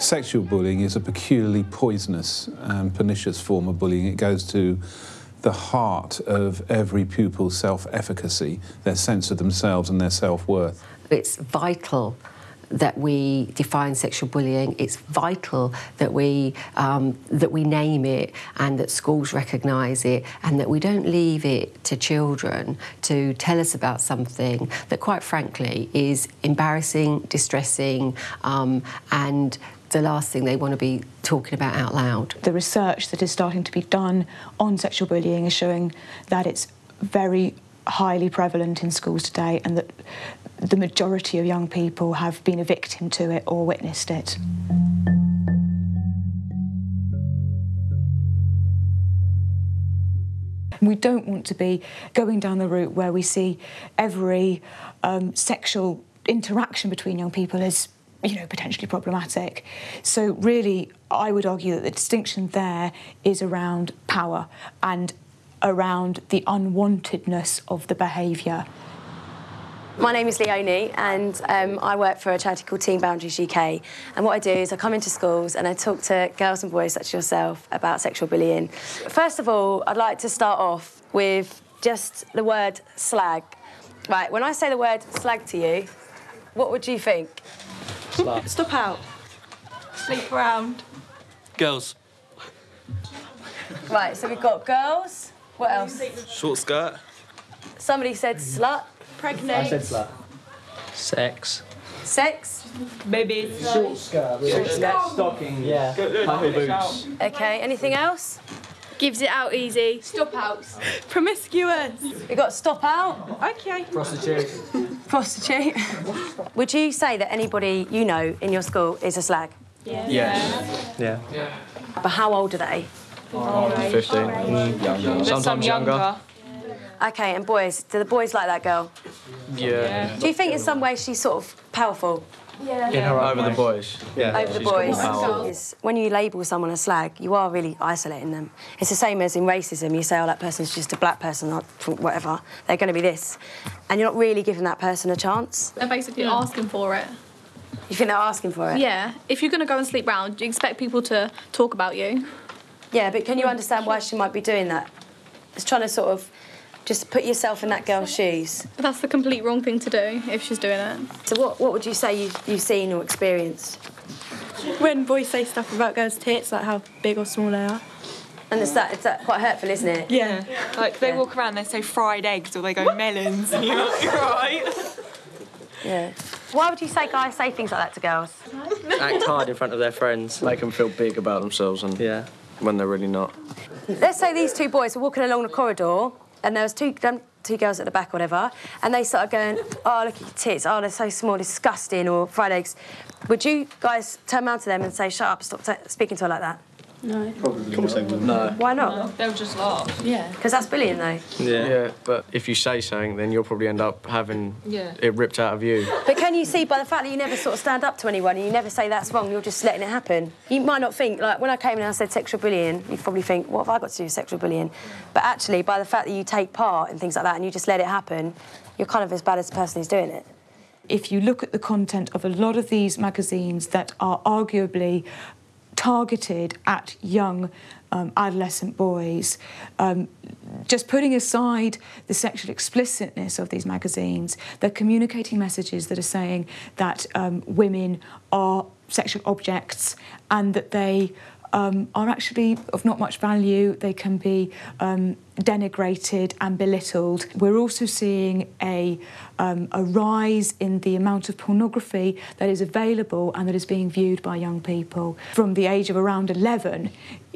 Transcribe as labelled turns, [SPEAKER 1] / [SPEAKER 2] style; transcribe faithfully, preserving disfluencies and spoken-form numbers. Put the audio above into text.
[SPEAKER 1] Sexual bullying is a peculiarly poisonous and pernicious form of bullying. It goes to the heart of every pupil's self-efficacy, their sense of themselves and their self-worth.
[SPEAKER 2] It's vital that we define sexual bullying. It's vital that we um, that we name it and that schools recognise it, and that we don't leave it to children to tell us about something that, quite frankly, is embarrassing, distressing, um, and the last thing they want to be talking about out loud.
[SPEAKER 3] The research that is starting to be done on sexual bullying is showing that it's very highly prevalent in schools today, and that the majority of young people have been a victim to it or witnessed it. We don't want to be going down the route where we see every um, sexual interaction between young people as, you know, potentially problematic. So really, I would argue that the distinction there is around power and around the unwantedness of the behaviour.
[SPEAKER 4] My name is Leonie, and um, I work for a charity called Teen Boundaries U K. And what I do is I come into schools and I talk to girls and boys such as yourself about sexual bullying. First of all, I'd like to start off with just the word slag. Right, when I say the word slag to you, what would you think?
[SPEAKER 5] Slag.
[SPEAKER 4] Stop out.
[SPEAKER 6] Sleep around.
[SPEAKER 5] Girls.
[SPEAKER 4] Right, so we've got girls. What else?
[SPEAKER 5] Short skirt.
[SPEAKER 4] Somebody said slut.
[SPEAKER 6] Pregnant.
[SPEAKER 7] I said slut.
[SPEAKER 5] Sex.
[SPEAKER 4] Sex.
[SPEAKER 6] Maybe.
[SPEAKER 7] Short skirt.
[SPEAKER 4] Short skirt.
[SPEAKER 7] Stocking. Yeah. High boots.
[SPEAKER 4] Okay, anything else?
[SPEAKER 6] Gives it out easy. Stop out. Promiscuous.
[SPEAKER 4] We got stop out.
[SPEAKER 6] Okay.
[SPEAKER 7] Prostitute.
[SPEAKER 4] Prostitute. Would you say that anybody you know in your school is a slag?
[SPEAKER 6] Yeah.
[SPEAKER 5] Yes. Yeah. yeah.
[SPEAKER 4] But how old are they?
[SPEAKER 5] fifteen. Mm. Sometimes younger.
[SPEAKER 4] Okay, and boys, do the boys like that girl?
[SPEAKER 5] Yeah.
[SPEAKER 4] Do you think in some way she's sort of powerful?
[SPEAKER 6] Yeah.
[SPEAKER 5] In her over the boys. Yeah.
[SPEAKER 4] Over the
[SPEAKER 5] She's got
[SPEAKER 4] boys.
[SPEAKER 5] more power.
[SPEAKER 4] Is when you label someone a slag, you are really isolating them. It's the same as in racism. You say, oh, that person's just a black person, or whatever. They're going to be this. And you're not really giving that person a chance.
[SPEAKER 8] They're basically yeah. asking for it.
[SPEAKER 4] You think they're asking for it?
[SPEAKER 8] Yeah. If you're going to go and sleep round, you expect people to talk about you.
[SPEAKER 4] Yeah, but can you understand why she might be doing that? It's trying to sort of just put yourself in that girl's shoes.
[SPEAKER 8] That's the complete wrong thing to do if she's doing it.
[SPEAKER 4] So what, what would you say you've, you've seen or experienced?
[SPEAKER 6] When boys say stuff about girls' tits, like how big or small they are.
[SPEAKER 4] And it's that, it's that quite hurtful, isn't it?
[SPEAKER 6] Yeah.
[SPEAKER 9] Like, they
[SPEAKER 4] yeah.
[SPEAKER 9] walk around, they say fried eggs, or they go melons, and you're like, you're right.
[SPEAKER 4] Yeah. Why would you say guys say things like that to girls?
[SPEAKER 5] Act hard in front of their friends. Make them feel big about themselves, and yeah, when they're really not.
[SPEAKER 4] Let's say these two boys were walking along the corridor, and there was two um, two girls at the back or whatever, and they started going, oh, look at your tits, oh, they're so small, disgusting, or fried eggs. Would you guys turn around to them and say, shut up, stop t speaking to her like that?
[SPEAKER 6] No.
[SPEAKER 7] Probably not.
[SPEAKER 5] No.
[SPEAKER 4] Why not?
[SPEAKER 9] They'll just laugh.
[SPEAKER 6] Yeah.
[SPEAKER 4] Because that's bullying, though.
[SPEAKER 5] Yeah. Yeah, but if you say something, then you'll probably end up having
[SPEAKER 9] yeah.
[SPEAKER 5] it ripped out of you.
[SPEAKER 4] But can you see, by the fact that you never sort of stand up to anyone and you never say that's wrong, you're just letting it happen? You might not think, like, when I came in and I said sexual bullying, you probably think, what have I got to do with sexual bullying? But actually, by the fact that you take part in things like that and you just let it happen, you're kind of as bad as the person who's doing it.
[SPEAKER 3] If you look at the content of a lot of these magazines that are arguably targeted at young um, adolescent boys, um, just putting aside the sexual explicitness of these magazines, they're communicating messages that are saying that um, women are sexual objects and that they um, are actually of not much value. They can be um, denigrated and belittled. We're also seeing a, um, a rise in the amount of pornography that is available and that is being viewed by young people. From the age of around eleven,